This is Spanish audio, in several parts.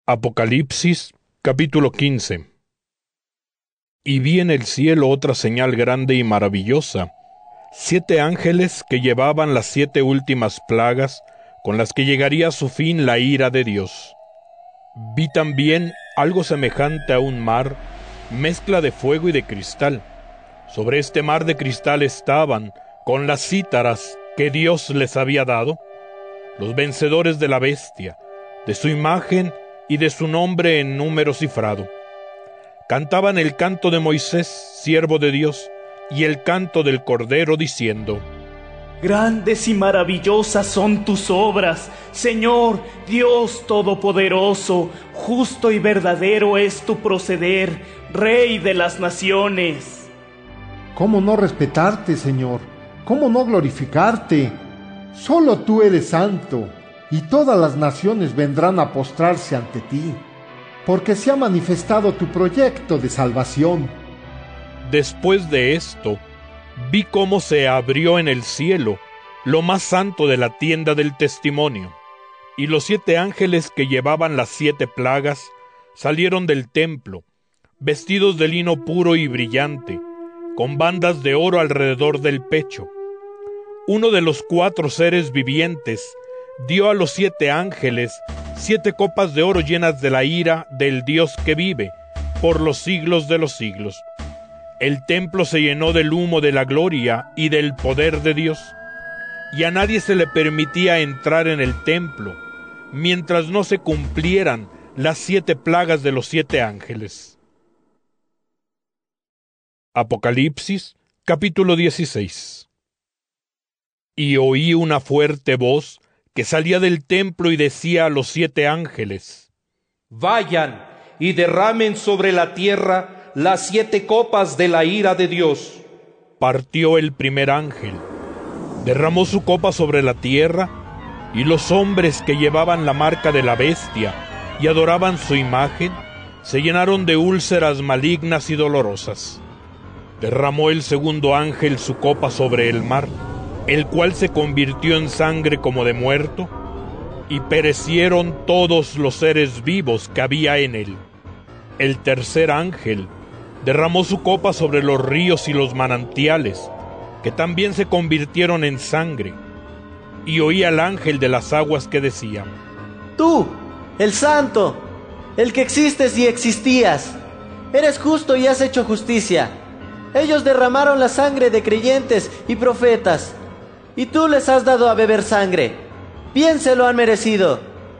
Apocalipsis, capítulo 15. Y vi en el cielo otra señal grande y maravillosa, 7 ángeles que llevaban las 7 últimas plagas, con las que llegaría a su fin la ira de Dios. Vi también algo semejante a un mar, mezcla de fuego y de cristal. Sobre este mar de cristal estaban, con las cítaras que Dios les había dado, los vencedores de la bestia, de su imagen y de su nombre en número cifrado. Cantaban el canto de Moisés, siervo de Dios, y el canto del Cordero, diciendo: Grandes y maravillosas son tus obras, Señor, Dios Todopoderoso. Justo y verdadero es tu proceder, Rey de las naciones. ¿Cómo no respetarte, Señor? ¿Cómo no glorificarte? Solo tú eres santo, y todas las naciones vendrán a postrarse ante ti, porque se ha manifestado tu proyecto de salvación. Después de esto, vi cómo se abrió en el cielo lo más santo de la tienda del testimonio, y los 7 ángeles que llevaban las 7 plagas salieron del templo, vestidos de lino puro y brillante, con bandas de oro alrededor del pecho. Uno de los 4 seres vivientes dio a los 7 ángeles 7 copas de oro llenas de la ira del Dios que vive por los siglos de los siglos. El templo se llenó del humo de la gloria y del poder de Dios, y a nadie se le permitía entrar en el templo, mientras no se cumplieran las 7 plagas de los 7 ángeles. Apocalipsis, capítulo 16. Y oí una fuerte voz que salía del templo y decía a los 7 ángeles: Vayan y derramen sobre la tierra las 7 copas de la ira de Dios. Partió el primer ángel, derramó su copa sobre la tierra, y los hombres que llevaban la marca de la bestia y adoraban su imagen, se llenaron de úlceras malignas y dolorosas. Derramó el segundo ángel su copa sobre el mar, el cual se convirtió en sangre como de muerto, y perecieron todos los seres vivos que había en él. El tercer ángel derramó su copa sobre los ríos y los manantiales, que también se convirtieron en sangre, y oí al ángel de las aguas que decía: Tú, el Santo, el que existes y existías, eres justo y has hecho justicia. Ellos derramaron la sangre de creyentes y profetas, y tú les has dado a beber sangre. Bien se lo han merecido.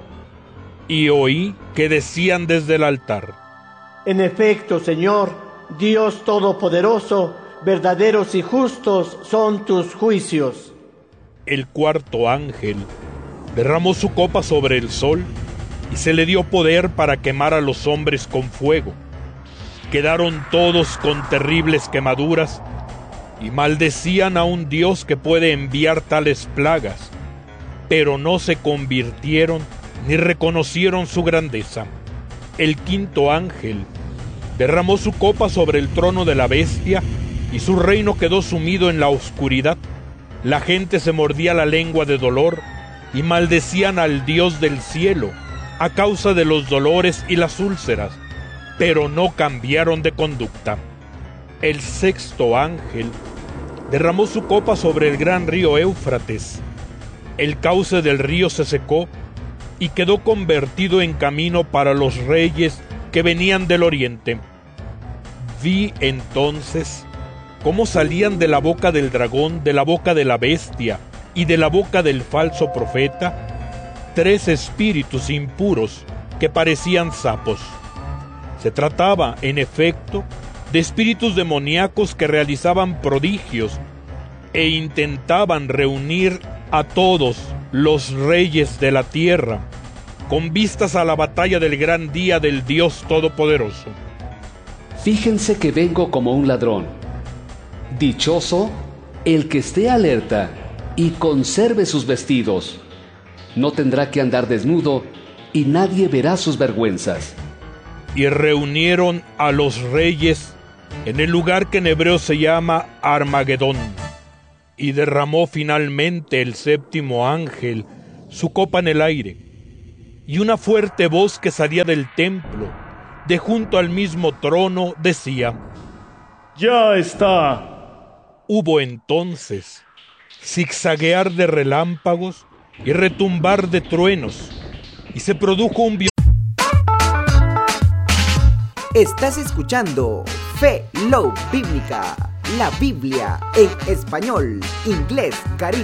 Y oí que decían desde el altar: En efecto, Señor, Dios Todopoderoso, verdaderos y justos son tus juicios. El cuarto ángel derramó su copa sobre el sol, y se le dio poder para quemar a los hombres con fuego. Quedaron todos con terribles quemaduras, y maldecían a un Dios que puede enviar tales plagas, pero no se convirtieron ni reconocieron su grandeza. El quinto ángel derramó su copa sobre el trono de la bestia, y su reino quedó sumido en la oscuridad. La gente se mordía la lengua de dolor, y maldecían al Dios del cielo a causa de los dolores y las úlceras, pero no cambiaron de conducta. El sexto ángel derramó su copa sobre el gran río Éufrates. El cauce del río se secó y quedó convertido en camino para los reyes que venían del oriente. Vi entonces cómo salían de la boca del dragón, de la boca de la bestia y de la boca del falso profeta 3 espíritus impuros que parecían sapos. Se trataba, en efecto, de espíritus demoníacos que realizaban prodigios e intentaban reunir a todos los reyes de la tierra con vistas a la batalla del gran día del Dios Todopoderoso. Fíjense que vengo como un ladrón. Dichoso el que esté alerta y conserve sus vestidos. No tendrá que andar desnudo y nadie verá sus vergüenzas. Y reunieron a los reyes en el lugar que en hebreo se llama Armagedón. Y derramó finalmente el séptimo ángel su copa en el aire. y una fuerte voz que salía del templo, de junto al mismo trono, decía: ¡Ya está! Hubo entonces zigzaguear de relámpagos y retumbar de truenos, y se produjo un Estás escuchando Fe Love Bíblica, la Biblia en español, inglés, caribe.